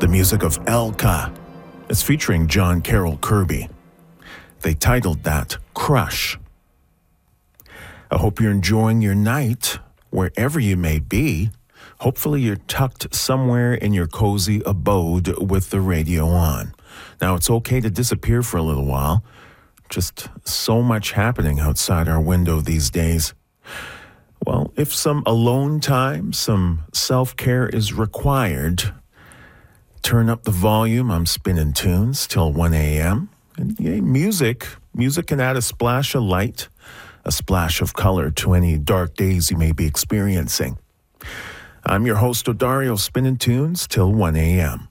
the music of Elka. It's featuring John Carroll Kirby. They titled that Crush. I hope you're enjoying your night, wherever you may be. Hopefully you're tucked somewhere in your cozy abode with the radio on. Now, it's okay to disappear for a little while. Just so much happening outside our window these days. Well, if some alone time, some self-care is required, turn up the volume. I'm spinning tunes till 1 a.m. And music can add a splash of light, a splash of color to any dark days you may be experiencing. I'm your host, Odario, spinning tunes till 1 a.m.